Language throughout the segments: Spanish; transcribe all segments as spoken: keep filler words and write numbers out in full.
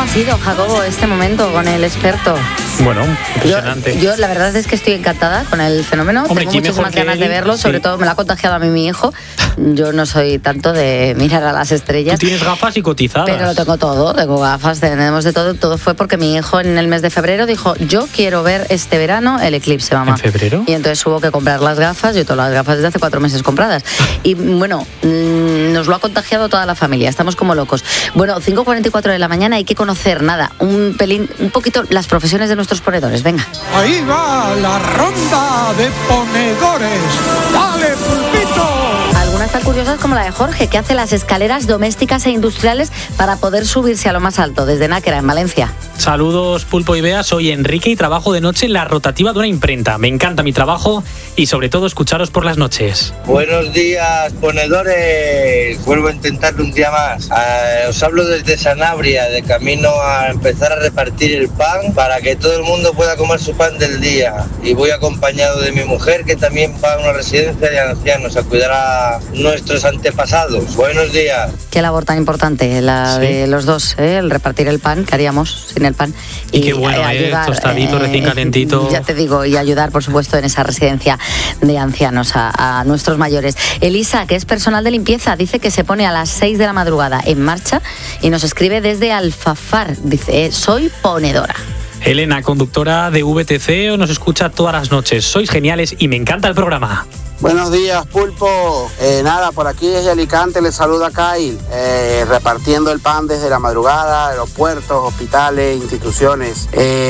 sido, Jacobo, este momento con el experto? Bueno, impresionante. Yo, yo la verdad es que estoy encantada con el fenómeno. Hombre, tengo muchísimas ganas él, de verlo, sí. sobre todo me lo ha contagiado a mí mi hijo. Yo no soy tanto de mirar a las estrellas. Tú tienes gafas y cotizadas. Pero lo tengo todo, tengo gafas, tenemos de todo. Todo fue porque mi hijo en el mes de febrero dijo, yo quiero ver este verano el eclipse, mamá. ¿En febrero? Y entonces hubo que comprar las gafas, yo todas las gafas desde hace cuatro meses compradas. Y bueno, mmm, nos lo ha contagiado toda la familia, estamos como locos. Bueno, cinco cuarenta y cuatro de la mañana, hay que conocer, nada, un pelín, un poquito las profesiones de nuestros ponedores, venga. Ahí va la ronda de ponedores. ¡Dale, pulpito! Algunas tan curiosas como la de Jorge, que hace las escaleras domésticas e industriales para poder subirse a lo más alto, desde Náquera, en Valencia. Saludos, Pulpo y Bea, soy Enrique y trabajo de noche en la rotativa de una imprenta. Me encanta mi trabajo y sobre todo escucharos por las noches. Buenos días, ponedores. Vuelvo a intentarlo un día más. Uh, os hablo desde Sanabria, de camino a empezar a repartir el pan para que todo el mundo pueda comer su pan del día. Y voy acompañado de mi mujer, que también va a una residencia de ancianos a cuidar a nuestros antepasados. Buenos días. Qué labor tan importante la sí. de los dos, ¿eh? El repartir el pan que haríamos sin el pan. Y, y qué bueno, ayudar, ¿eh? Tostadito, eh, recién calentito. Ya te digo, y ayudar, por supuesto, en esa residencia de ancianos a, a nuestros mayores. Elisa, que es personal de limpieza, dice que se pone a las seis de la madrugada en marcha y nos escribe desde Alfafar. Dice, eh, soy ponedora. Elena, conductora de V T C, nos escucha todas las noches. Sois geniales y me encanta el programa. Buenos días, Pulpo. Eh, nada, por aquí desde Alicante les saluda Kyle, eh, repartiendo el pan desde la madrugada, aeropuertos, hospitales, instituciones.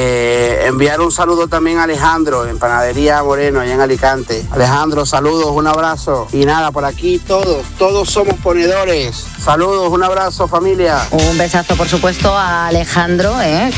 Eh, enviar un saludo también a Alejandro, en Panadería Moreno, allá en Alicante. Alejandro, saludos, un abrazo. Y nada, por aquí todos, todos somos ponedores. Saludos, un abrazo, familia. Un besazo, por supuesto, a Alejandro, eh,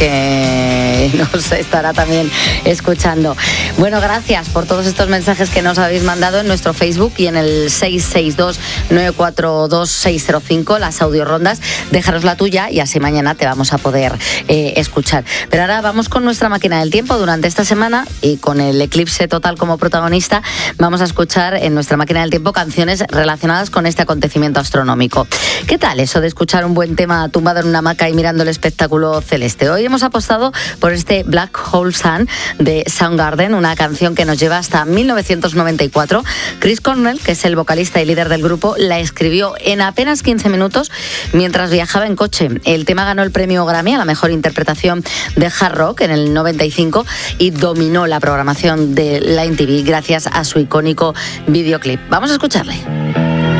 que nos estará también escuchando. Bueno, gracias por todos estos mensajes que nos habéis mandado en nuestro Facebook y en el seis seis dos, nueve cuatro dos, seis cero cinco, las audiorondas. Déjanos la tuya y así mañana te vamos a poder eh, escuchar. Pero ahora vamos con nuestra máquina del tiempo. Durante esta semana y con el eclipse total como protagonista, vamos a escuchar en nuestra máquina del tiempo canciones relacionadas con este acontecimiento astronómico. ¿Qué tal eso de escuchar un buen tema tumbado en una hamaca y mirando el espectáculo celeste? Hoy hemos apostado por este Black Hole Sun de Soundgarden, una canción que nos lleva hasta mil novecientos noventa y cuatro. Chris Cornell, que es el vocalista y líder del grupo, la escribió en apenas quince minutos mientras viajaba en coche. El tema ganó el premio Grammy a la mejor interpretación de hard rock en el noventa y cinco y dominó la programación de la M T V gracias a su icónico videoclip. Vamos a escucharle.